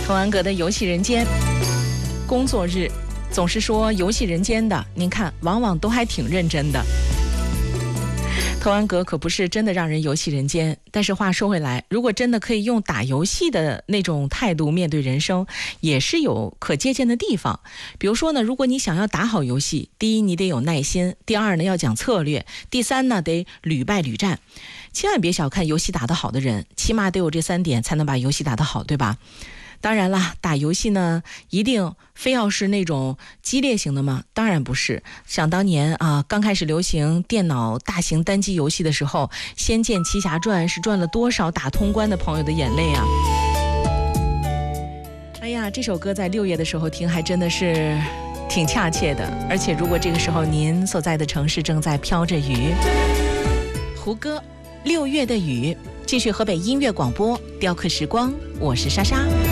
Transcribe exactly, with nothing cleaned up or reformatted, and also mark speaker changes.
Speaker 1: 童安格的游戏人间，工作日总是说游戏人间的，您看往往都还挺认真的。童安格可不是真的让人游戏人间，但是话说回来，如果真的可以用打游戏的那种态度面对人生，也是有可借鉴的地方。比如说呢，如果你想要打好游戏，第一你得有耐心，第二呢要讲策略，第三呢得屡败屡战。千万别小看游戏打得好的人，起码得有这三点才能把游戏打得好，对吧？当然啦，打游戏呢，一定非要是那种激烈型的吗？当然不是。想当年啊，刚开始流行电脑大型单机游戏的时候，《仙剑奇侠传》是赚了多少打通关的朋友的眼泪啊！哎呀，这首歌在六月的时候听，还真的是挺恰切的。而且如果这个时候您所在的城市正在飘着雨，胡歌《六月的雨》，继续河北音乐广播雕刻时光，我是莎莎。